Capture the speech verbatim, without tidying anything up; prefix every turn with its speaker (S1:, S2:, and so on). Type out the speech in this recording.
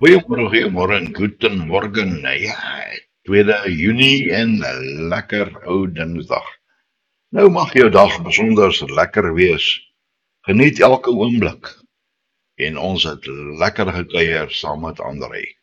S1: Goeiemôre, goeiemôre en guten morgen. Ja, tweede Junie en 'n lekker ou Dinsdag. Nou mag jou dag besonder lekker wees. Geniet elke oomblik. En ons het lekker gekuier saam met Andrei.